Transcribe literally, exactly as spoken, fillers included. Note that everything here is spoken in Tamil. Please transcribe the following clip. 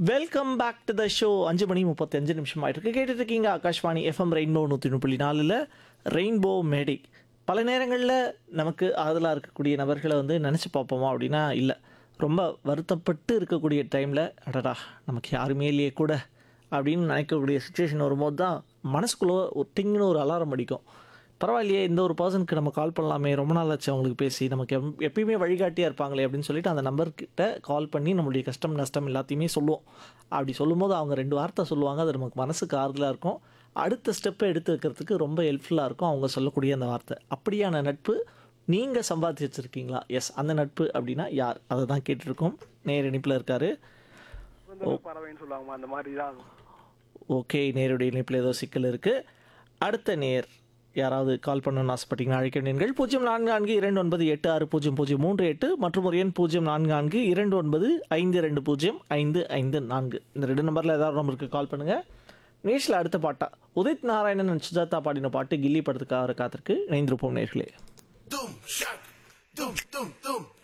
Welcome back to the show. அஞ்சு மணி முப்பத்தஞ்சு நிமிஷம் ஆயிட்டு இருக்கு. கேட்டுட்டு இருக்கீங்க ஆகாஷ்வாணி எஃப்எம் ரெயின்போ நூற்றி ஒன்று புள்ளி நாலில் ரெயின்போ மேடை. பல நேரங்களில் நமக்கு ஆதலாக இருக்கக்கூடிய நபர்களை வந்து நினச்சி பார்ப்போமா அப்படின்னா இல்லை. ரொம்ப வருத்தப்பட்டு இருக்கக்கூடிய டைமில் அடடா நமக்கு யாருமே இல்லையே கூட அப்படின்னு நினைக்கக்கூடிய சுச்சுவேஷன் வரும்போது தான் மனசுக்குள்ளே ஒரு டிங்குன்னு ஒரு அலாரம் அடிக்கும். பரவாயில்லையே, இந்த ஒரு பர்சனுக்கு நம்ம கால் பண்ணலாமே, ரொம்ப நாள் ஆச்சு அவங்களுக்கு பேசி, நமக்கு எப் எப்பயுமே வழிகாட்டியாக இருப்பாங்களே அப்படின்னு சொல்லிட்டு அந்த நம்பர்கிட்ட கால் பண்ணி நம்மளுடைய கஷ்டம் நஷ்டம் எல்லாத்தையுமே சொல்லுவோம். அப்படி சொல்லும்போது அவங்க ரெண்டு வார்த்தை சொல்லுவாங்க, அது நமக்கு மனசுக்கு ஆறுதலாக இருக்கும். அடுத்த ஸ்டெப்பை எடுத்து வைக்கிறதுக்கு ரொம்ப ஹெல்ப்ஃபுல்லாக இருக்கும் அவங்க சொல்லக்கூடிய அந்த வார்த்தை. அப்படியான நட்பு நீங்கள் சம்பாதிச்சு வச்சுருக்கீங்களா? எஸ், அந்த நட்பு அப்படின்னா யார், அதை தான் கேட்டிருக்கோம். நேர் இணைப்பில் இருக்காரு. பறவைன்னு சொல்லுவாங்க அந்த மாதிரி தான். ஓகே, நேருடைய இணைப்பில் ஏதோ சிக்கல் இருக்குது. அடுத்த நேர் யாராவது கால் பண்ணணும்னு ஆசைப்பட்டீங்கன்னா அழைக்க வேண்டியீர்கள் பூஜ்ஜியம் நான்கு நான்கு இரண்டு ஒன்பது எட்டு ஆறு பூஜ்ஜியம் பூஜ்ஜியம் மூன்று எட்டு மற்றும் ஒரு எண் பூஜ்ஜியம் நான்கு நான்கு இரண்டு ஒன்பது ஐந்து ரெண்டு பூஜ்ஜியம் ஐந்து ஐந்து நான்கு. இந்த ரெண்டு நம்பரில் ஏதாவது நம்பருக்கு கால் பண்ணுங்கள். நேஷில் அடுத்த பாட்டா உதித் நாராயணன் சுஜாதா பாடின பாட்டு கில்லி படத்துக்காக காத்திருக்கு. இணைந்திருப்போம் நேர்களே. Dum shak, dum dum dum.